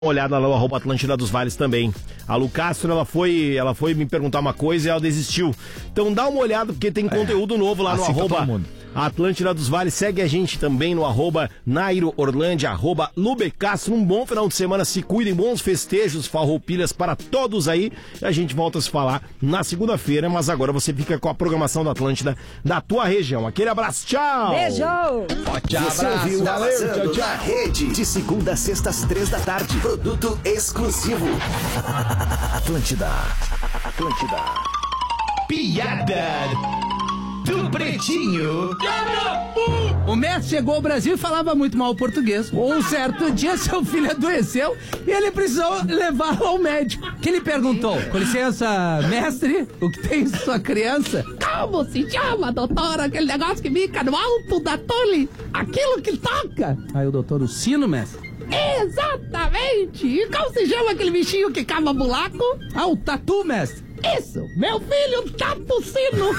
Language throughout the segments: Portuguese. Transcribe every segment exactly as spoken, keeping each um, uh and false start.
olhada lá no arroba Atlântida dos Vales também. A Lu Castro, ela foi, ela foi me perguntar uma coisa e ela desistiu. Então dá uma olhada, porque tem conteúdo é, novo lá no arroba Atlântida dos Vales. Segue a gente também no arroba Nairo Orlândia, arroba Lubecastro. Um bom final de semana, se cuidem, bons festejos, farroupilhas para todos aí. A gente volta a se falar na segunda-feira, mas agora você fica com a programação da Atlântida da tua região. Aquele abraço, tchau! Beijo! Forte abraço, valeu, tchau, tchau. Na rede, de segunda a sexta às três da tarde. Produto exclusivo. Atlântida. Atlântida. Piada do Pretinho. O Messi chegou ao Brasil e falava muito mal português. Um certo dia, seu filho adoeceu e ele precisou levá-lo ao médico. Que ele perguntou: com licença, mestre, o que tem sua criança? Como se chama, doutor, aquele negócio que fica no alto da tole? Aquilo que toca. Aí o doutor, o sino, mestre. Exatamente! E como se chama aquele bichinho que cava buraco? Ah, o tatu, mestre. Isso, meu filho tá tossindo.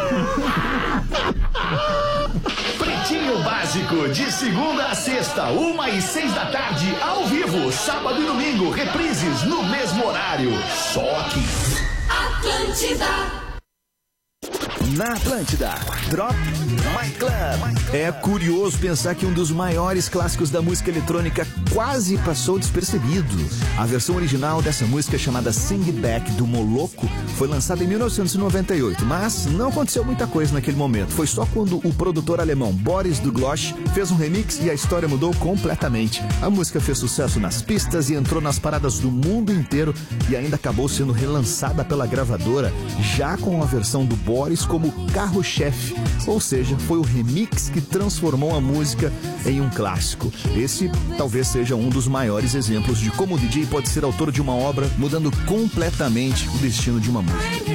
Pretinho Básico, de segunda a sexta, uma e seis da tarde, ao vivo, sábado e domingo, reprises no mesmo horário. Só aqui. Atlântida. Na Atlântida, Drop My Club. É curioso pensar que um dos maiores clássicos da música eletrônica quase passou despercebido. A versão original dessa música, chamada Sing It Back, do Moloco, foi lançada em mil novecentos e noventa e oito, mas não aconteceu muita coisa naquele momento. Foi só quando o produtor alemão Boris Duglosch fez um remix e a história mudou completamente. A música fez sucesso nas pistas e entrou nas paradas do mundo inteiro e ainda acabou sendo relançada pela gravadora, já com a versão do Boris como carro-chefe, ou seja, foi o remix que transformou a música em um clássico. Esse talvez seja um dos maiores exemplos de como o D J pode ser autor de uma obra, mudando completamente o destino de uma música.